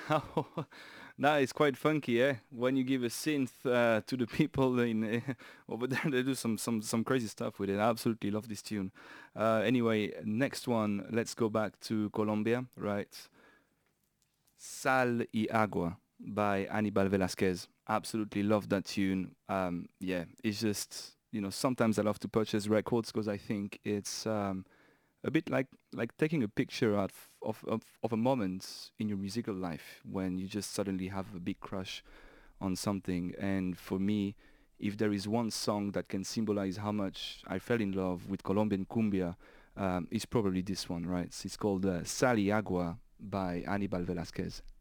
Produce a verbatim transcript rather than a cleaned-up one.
That is quite funky, eh? When you give a synth uh, to the people in uh, over there, they do some some some crazy stuff with it. I absolutely love this tune. Uh, anyway, next one. Let's go back to Colombia, right? Sal y Agua by Anibal Velasquez. Absolutely love that tune. Um, yeah, it's just you know sometimes I love to purchase records because I think it's um, a bit like like taking a picture out f- of, of of a moment in your musical life when you just suddenly have a big crush on something. And for me, if there is one song that can symbolize how much I fell in love with Colombian cumbia, um, it's probably this one, right? It's called uh, Sal y Agua by Anibal Velasquez.